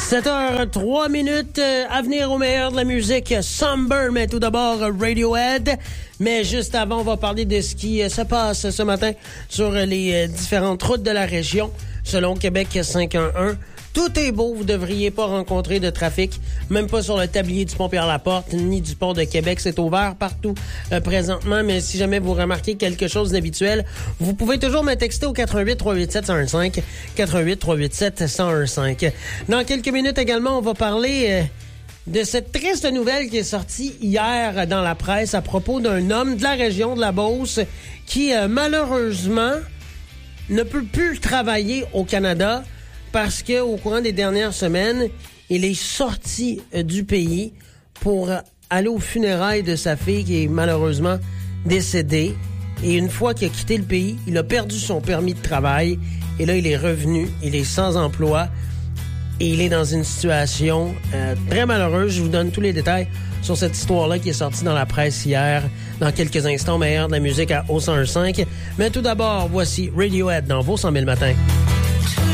7h03 à venir au meilleur de la musique Sunburn, mais tout d'abord Radiohead. Mais juste avant, on va parler de ce qui se passe ce matin sur les différentes routes de la région. Selon Québec 511, tout est beau, vous devriez pas rencontrer de trafic, même pas sur le tablier du pont Pierre-Laporte, ni du pont de Québec. C'est ouvert partout présentement, mais si jamais vous remarquez quelque chose d'habituel, vous pouvez toujours me texter au 88-387-1015, 88-387-1015. Dans quelques minutes également, on va parler de cette triste nouvelle qui est sortie hier dans la presse à propos d'un homme de la région de la Beauce qui, malheureusement, ne peut plus travailler au Canada parce que au courant des dernières semaines, il est sorti du pays pour aller aux funérailles de sa fille qui est malheureusement décédée. Et une fois qu'il a quitté le pays, il a perdu son permis de travail. Et là, il est revenu, il est sans emploi. Et il est dans une situation très malheureuse. Je vous donne tous les détails sur cette histoire-là qui est sortie dans la presse hier. Dans quelques instants, meilleur de la musique à O101.5. Mais tout d'abord, voici Radiohead dans vos 100 000 matins.